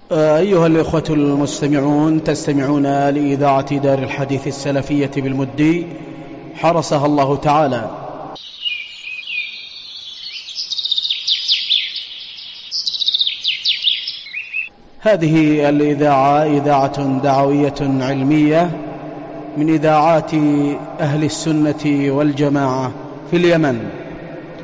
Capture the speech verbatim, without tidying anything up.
أيها الإخوة المستمعون، تستمعون لإذاعة دار الحديث السلفية بالمدي حرسها الله تعالى. هذه الإذاعة إذاعة دعوية علمية من إذاعات أهل السنة والجماعة في اليمن.